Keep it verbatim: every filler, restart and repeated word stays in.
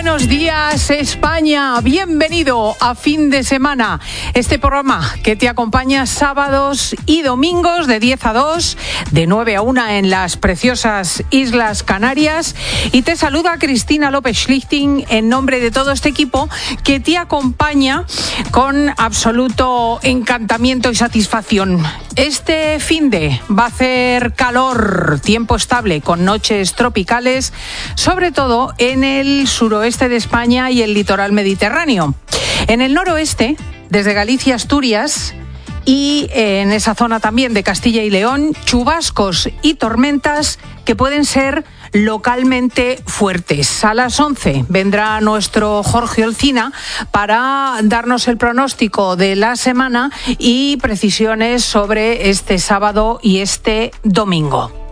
Buenos días, España. Bienvenido a Fin de Semana. Este programa que te acompaña sábados y domingos de diez a dos, de nueve a una en las preciosas Islas Canarias. Y te saluda Cristina López Schlichting en nombre de todo este equipo que te acompaña con absoluto encantamiento y satisfacción. Este finde va a hacer calor, tiempo estable con noches tropicales, sobre todo en el suroeste de España y el litoral mediterráneo. En el noroeste, desde Galicia, Asturias y en esa zona también de Castilla y León, chubascos y tormentas que pueden ser localmente fuertes. A las once vendrá nuestro Jorge Olcina para darnos el pronóstico de la semana y precisiones sobre este sábado y este domingo.